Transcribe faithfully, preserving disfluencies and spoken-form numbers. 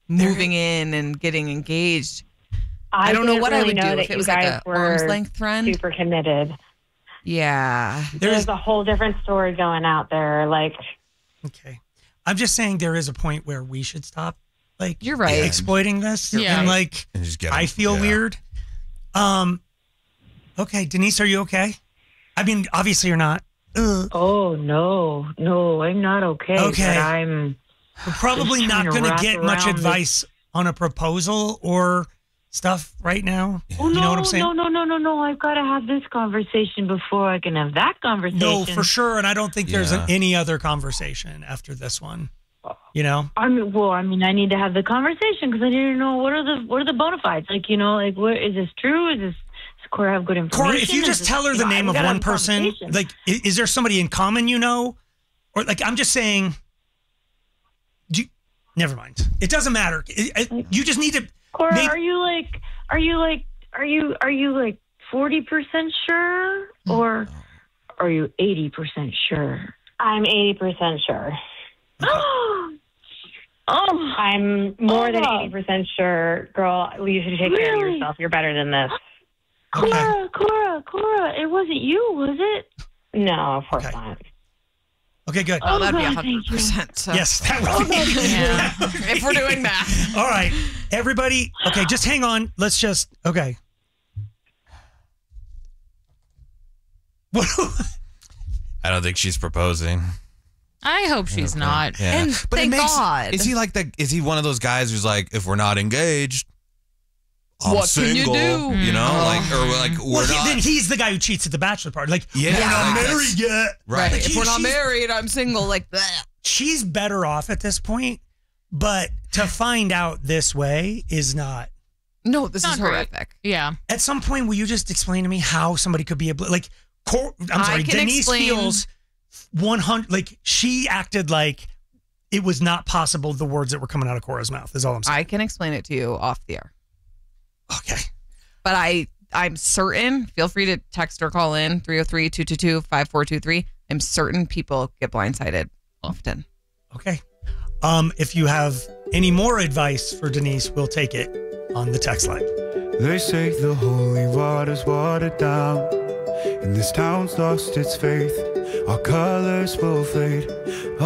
moving in and getting engaged. I, I don't know what really I would know do that if it you was guys like a were arm's length friend. super committed. Yeah. There's, There's a whole different story going out there. Like, okay. I'm just saying there is a point where we should stop, like, you're right, exploiting this. Yeah. And, like, And just get I him- feel yeah. weird. Um, okay, Denise, are you okay? I mean, obviously you're not. Ugh. oh, no, no, I'm not okay. Okay. But I'm We're probably just not trying to going to wrap get much around advice on a proposal or stuff right now. Oh, you no, know what I'm saying? no, no, no, no, no. I've got to have this conversation before I can have that conversation. No, for sure. And I don't think there's Yeah. an, any other conversation after this one. You know? I mean, well, I mean, I need to have the conversation because I need to know what are the what are the bona fides. Like, you know, like, what is this true? Is this does Cora have good information? Cora, if you Is just this, tell her you the know, name we of gotta one have a person, conversation. like, is, is there somebody in common you know? Or, like, I'm just saying, do you, never mind. It doesn't matter. It- it- you just need to. Cora, make- are you like, are you like, are you are you like forty percent sure, or are you eighty percent sure? I'm eighty percent sure. Oh, I'm more than Oh. eighty percent sure, girl. You should take care of Really? yourself. You're better than this. Okay. Cora, Cora, Cora, it wasn't you, was it? No, of course Okay. not. Okay, good. Oh, that'd be God, one thank hundred you. percent. So. Yes, that would be. Yeah. If we're doing math. All right, everybody. Okay, just hang on. Let's just. Okay. What? I don't think she's proposing. I hope she's not. Yeah. And but thank it makes, God. Is he like the? Is he one of those guys who's like, if we're not engaged, I'm What can you single. do? You know, like or like we're Well, he- not. then he's the guy who cheats at the bachelor party. Like, Yeah, we're not like married that's- yet. right. Like, If he- we're not she's- married, I'm single. Like that. She's better off at this point, but to find out this way is not. No, this Not is great. horrific. Yeah. At some point, will you just explain to me how somebody could be a like? Cor- I'm I sorry, can Denise explain- feels one hundred. Like she acted like it was not possible. The words that were coming out of Cora's mouth is all I'm saying. I can explain it to you off the air. Okay. But I, I'm certain, feel free to text or call in three oh three, two two two, five four two three. I'm certain people get blindsided often. Okay. Um, if you have any more advice for Denise, we'll take it on the text line. They say the holy water's watered down, and this town's lost its faith. Our colors will fade.